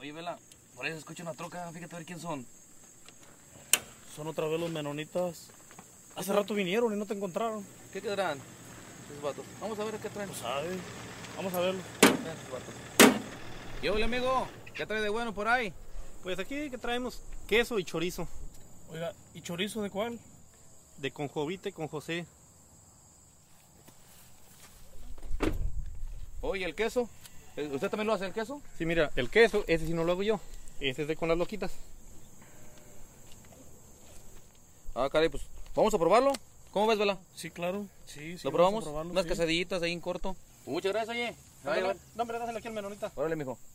Oye, Vela, por ahí se escucha una troca, fíjate a ver quién son. Son otra vez los menonitas. Hace rato vinieron y no te encontraron. ¿Qué quedarán esos vatos? Vamos a ver qué traen. No sabe. Vamos a verlo. Vean esos vatos. Y hola, amigo, ¿qué trae de bueno por ahí? Pues aquí que traemos queso y chorizo. Oiga, ¿y chorizo de cuál? De conjovite con José. Oye, ¿el queso? ¿Usted también lo hace el queso? Sí, mira, el queso, ese sí no lo hago yo. Ese es de con las loquitas. Ah, caray, pues vamos a probarlo. ¿Cómo ves, Vela? Sí, claro. Sí, ¿Lo vamos a probamos? probarlo, Unas sí. quesadillitas ahí en corto. Muchas gracias, oye. No, hombre, dásela aquí al menonita. Órale, mijo.